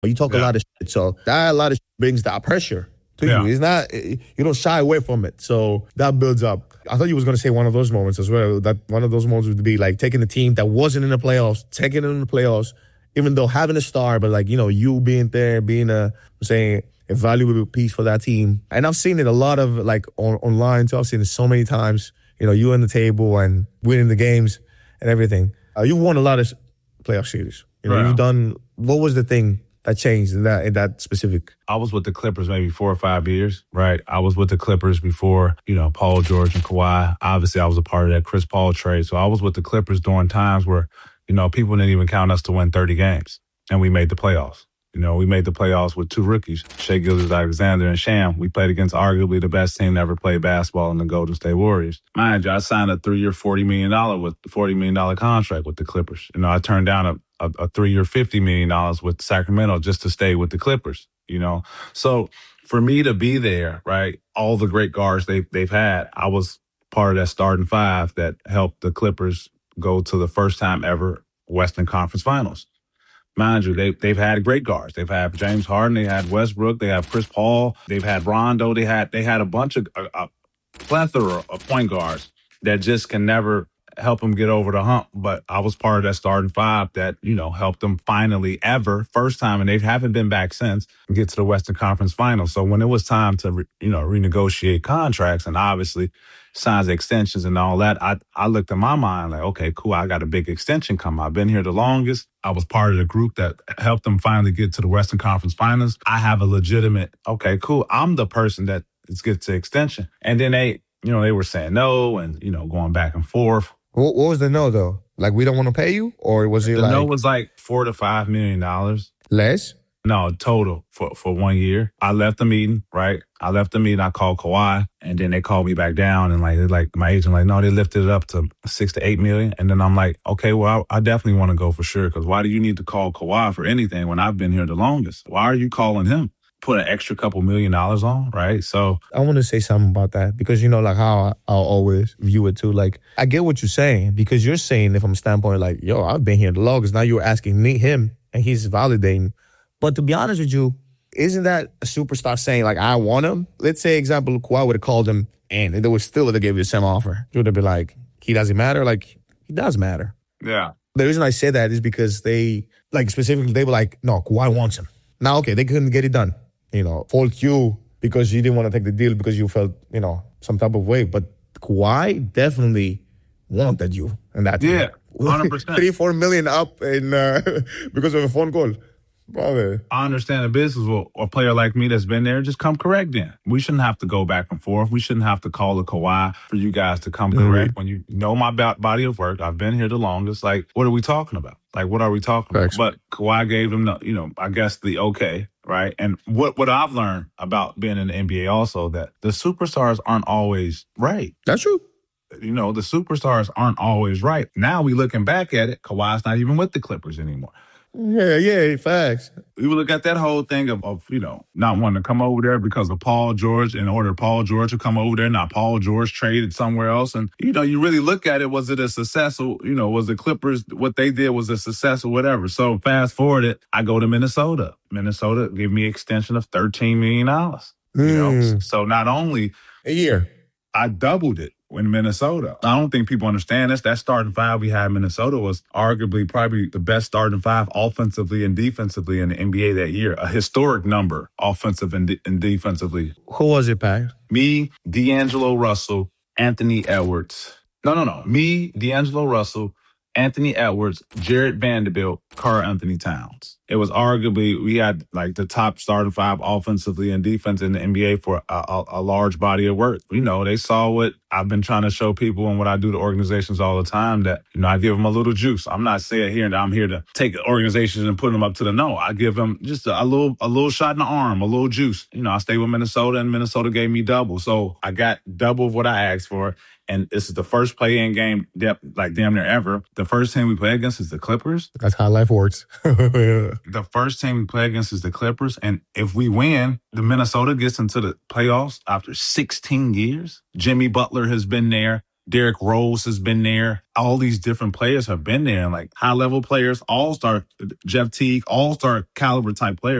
You talk a lot of shit. So that a lot of shit brings that pressure to you. It's not, you don't shy away from it. So that builds up. I thought you was going to say one of those moments as well. That one of those moments would be like taking the team that wasn't in the playoffs, taking it in the playoffs, even though having a star, but like, you being there, being a valuable piece for that team. And I've seen it a lot of like online too. I've seen it so many times, you on the table and winning the games and everything. You've won a lot of playoff series. You've done, what was the thing that changed in that specific? I was with the Clippers maybe 4 or 5 years, right? I was with the Clippers before, Paul George and Kawhi. Obviously, I was a part of that Chris Paul trade. So I was with the Clippers during times where, people didn't even count us to win 30 games. And we made the playoffs. We made the playoffs with 2 rookies, Shai Gilgeous-Alexander and Sham. We played against arguably the best team to ever play basketball in the Golden State Warriors. Mind you, I signed a 3-year, $40 million contract with the Clippers. I turned down a 3-year, $50 million with Sacramento just to stay with the Clippers, So for me to be there, right, all the great guards they've had, I was part of that starting 5 that helped the Clippers go to the first time ever Western Conference Finals. Mind you, they've had great guards. They've had James Harden, they had Westbrook, they have Chris Paul, they've had Rondo, they had a bunch of a plethora of point guards that just can never help them get over the hump. But I was part of that starting 5 that, helped them finally ever, first time, and they haven't been back since, get to the Western Conference Finals. So when it was time to, renegotiate contracts and obviously signs extensions and all that, I looked in my mind like, okay, cool, I got a big extension coming. I've been here the longest. I was part of the group that helped them finally get to the Western Conference Finals. I have a legitimate, okay, cool, I'm the person that gets the extension. And then they were saying no and, going back and forth. What was the no, though? Like, we don't want to pay you? Or was it the no was like $4 to $5 million. Less? No, total for 1 year. I left the meeting, right? I called Kawhi, and then they called me back down, and like my agent, like, no, they lifted it up to $6 to $8 million. And then I'm like, okay, well, I definitely want to go for sure, because why do you need to call Kawhi for anything when I've been here the longest? Why are you calling him? Put an extra couple $1 million on, right? So I want to say something about that, because like how I'll always view it too. Like, I get what you're saying, because you're saying it from a standpoint like, yo, I've been here the longest. Now you're asking him, and he's validating. But to be honest with you, isn't that a superstar saying, like, I want him? Let's say, example, Kawhi would have called him and they would still have gave you the same offer. You would have been like, he doesn't matter? Like, he does matter. Yeah. The reason I say that is because they, like, specifically, they were like, no, Kawhi wants him. Now, okay, they couldn't get it done. Fault you because you didn't want to take the deal because you felt, some type of way. But Kawhi definitely wanted you in that team. Yeah, 100%. $3-4 million up in because of a phone call. Brother. I understand the business. Well, a player like me that's been there, just come correct then. We shouldn't have to go back and forth. We shouldn't have to call the Kawhi for you guys to come correct. When you know my body of work, I've been here the longest. Like, what are we talking about? Like, what are we talking about? But Kawhi gave them the, I guess the okay, right? And what I've learned about being in the NBA also, that the superstars aren't always right. That's true. The superstars aren't always right. Now we looking back at it, Kawhi's not even with the Clippers anymore. Yeah, facts. We look at that whole thing of not wanting to come over there because of Paul George, in order Paul George to come over there. Now Paul George traded somewhere else. And, you really look at it, was it a successful, was the Clippers, what they did was a success or whatever. So fast forward it, I go to Minnesota. Minnesota gave me an extension of $13 million. So not only a year, I doubled it. In Minnesota. I don't think people understand this. That starting 5 we had in Minnesota was arguably probably the best starting 5 offensively and defensively in the NBA that year. A historic number, offensive and defensively. Who was it, Pat? Me, D'Angelo Russell, Anthony Edwards. No. Me, D'Angelo Russell, Anthony Edwards, Jared Vanderbilt, Karl-Anthony Towns. It was arguably, we had like the top starting 5 offensively and defense in the NBA for a large body of work. They saw what I've been trying to show people and what I do to organizations all the time, that, I give them a little juice. I'm not saying here that I'm here to take organizations and put them up to the no. I give them just a little shot in the arm, a little juice. I stayed with Minnesota, and Minnesota gave me double. So I got double of what I asked for. And this is the first play-in game, like damn near ever. The first team we play against is the Clippers. That's how life works. The first team we play against is the Clippers. And if we win, the Minnesota gets into the playoffs after 16 years. Jimmy Butler has been there. Derrick Rose has been there. All these different players have been there, and like high level players, all-star Jeff Teague, all-star caliber type players.